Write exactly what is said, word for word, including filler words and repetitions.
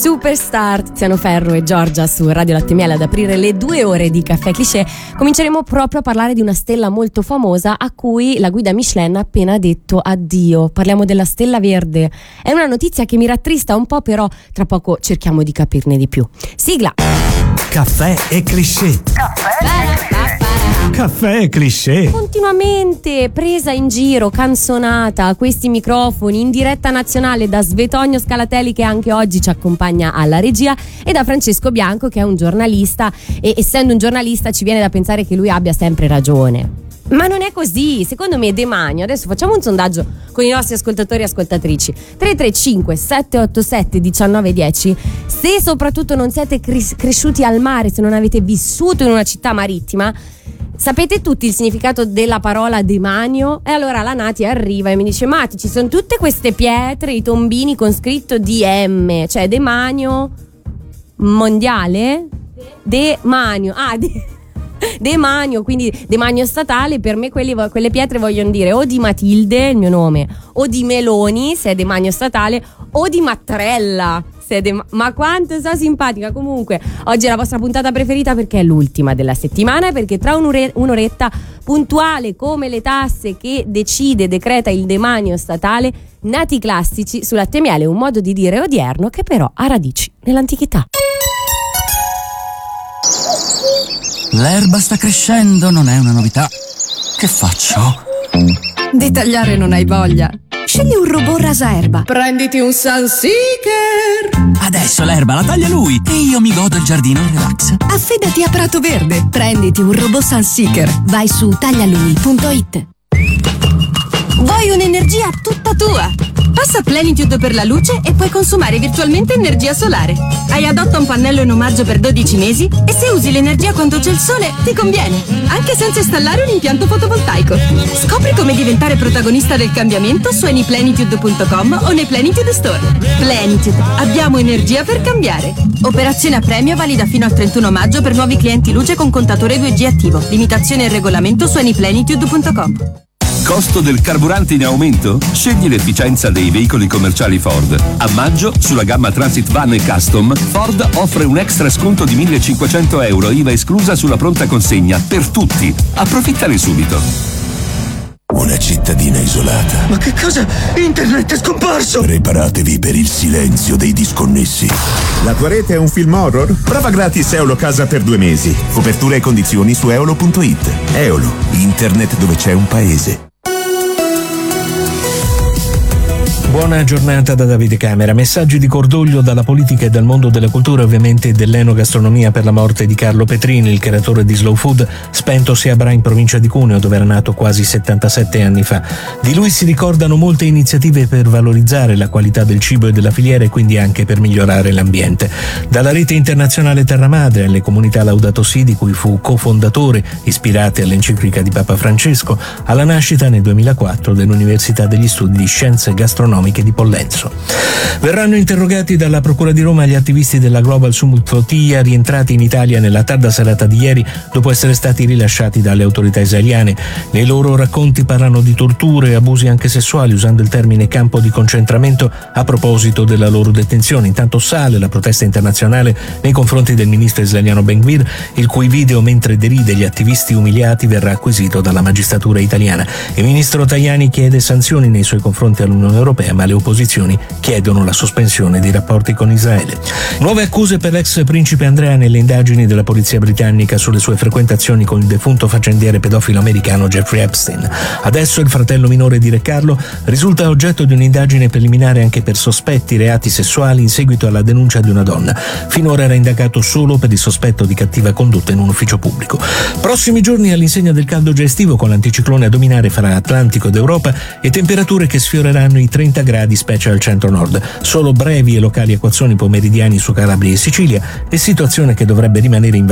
Superstar, Tiziano Ferro e Giorgia su Radio Latte Miele ad aprire le due ore di Caffè Cliché. Cominceremo proprio a parlare di una stella molto famosa a cui la guida Michelin ha appena detto addio. Parliamo della Stella Verde. È una notizia che mi rattrista un po', però tra poco cerchiamo di capirne di più. Sigla. Caffè e Cliché. Caffè e Cliché. Caffè e Cliché. Continuamente presa in giro, canzonata a questi microfoni in diretta nazionale da Svetonio Scalatelli, che anche oggi ci accompagna alla regia, e da Francesco Bianco, che è un giornalista, e essendo un giornalista ci viene da pensare che lui abbia sempre ragione. Ma non è così, secondo me Demanio. Adesso facciamo un sondaggio con i nostri ascoltatori e ascoltatrici. tre tre cinque sette otto sette uno nove uno zero. Se soprattutto non siete cres- cresciuti al mare, se non avete vissuto in una città marittima, sapete tutti il significato della parola demanio? E allora la Nati arriva e mi dice: Mati, ci sono tutte queste pietre, i tombini con scritto D M, cioè demanio mondiale? Demanio, ah, de- demanio, quindi demanio statale. Per me quelli, quelle pietre vogliono dire o di Matilde, il mio nome, o di Meloni, se è demanio statale, o di Mattarella. De- ma quanto sono simpatica. Comunque oggi è la vostra puntata preferita perché è l'ultima della settimana, perché tra un'ore- un'oretta puntuale come le tasse che decide, decreta il demanio statale, nati classici su Latte Miele, un modo di dire odierno che però ha radici nell'antichità. L'erba sta crescendo, non è una novità. Che faccio? Di tagliare non hai voglia? Scegli un robot rasaerba. Prenditi un Sunseeker. Adesso l'erba la taglia lui e io mi godo il giardino in relax. Affidati a Prato Verde. Prenditi un robot Sunseeker. Vai su taglialui punto it. Vuoi un'energia tutta tua? Passa Plenitude per la luce e puoi consumare virtualmente energia solare. Hai adotta un pannello in omaggio per dodici mesi e se usi l'energia quando c'è il sole ti conviene, anche senza installare un impianto fotovoltaico. Scopri come diventare protagonista del cambiamento su anyplenitude punto com o nei Plenitude Store. Plenitude, abbiamo energia per cambiare. Operazione a premio valida fino al trentuno maggio per nuovi clienti luce con contatore due G attivo. Limitazione e regolamento su anyplenitude punto com. Costo del carburante in aumento? Scegli l'efficienza dei veicoli commerciali Ford. A maggio, sulla gamma Transit Van e Custom, Ford offre un extra sconto di millecinquecento euro, I V A esclusa sulla pronta consegna, per tutti. Approfittane subito. Una cittadina isolata. Ma che cosa? Internet è scomparso! Preparatevi per il silenzio dei disconnessi. La tua rete è un film horror? Prova gratis Eolo Casa per due mesi. Copertura e condizioni su eolo punto it. Eolo, internet dove c'è un paese. Buona giornata da Davide Camera. Messaggi di cordoglio dalla politica e dal mondo della cultura, ovviamente, e dell'enogastronomia per la morte di Carlo Petrini, il creatore di Slow Food, spentosi a Bra in provincia di Cuneo, dove era nato quasi settantasette anni fa. Di lui si ricordano molte iniziative per valorizzare la qualità del cibo e della filiera e quindi anche per migliorare l'ambiente. Dalla rete internazionale Terra Madre alle comunità Laudato Si, di cui fu cofondatore, ispirate all'enciclica di Papa Francesco, alla nascita nel duemilaquattro dell'Università degli Studi di Scienze Gastronomiche di Pollenzo. Verranno interrogati dalla Procura di Roma gli attivisti della Global Summit Flotilla rientrati in Italia nella tarda serata di ieri dopo essere stati rilasciati dalle autorità israeliane. Nei loro racconti parlano di torture e abusi anche sessuali, usando il termine campo di concentramento a proposito della loro detenzione. Intanto sale la protesta internazionale nei confronti del ministro israeliano Ben-Gvir, il cui video mentre deride gli attivisti umiliati verrà acquisito dalla magistratura italiana. Il ministro Tajani chiede sanzioni nei suoi confronti all'Unione Europea, ma le opposizioni chiedono la sospensione dei rapporti con Israele. Nuove accuse per l'ex principe Andrea nelle indagini della polizia britannica sulle sue frequentazioni con il defunto faccendiere pedofilo americano Jeffrey Epstein. Adesso il fratello minore di Re Carlo risulta oggetto di un'indagine preliminare anche per sospetti reati sessuali in seguito alla denuncia di una donna. Finora era indagato solo per il sospetto di cattiva condotta in un ufficio pubblico. Prossimi giorni all'insegna del caldo già estivo, con l'anticiclone a dominare fra Atlantico ed Europa e temperature che sfioreranno i trenta gradi, specie al centro-nord. Solo brevi e locali acquazzoni pomeridiani su Calabria e Sicilia, e situazione che dovrebbe rimanere in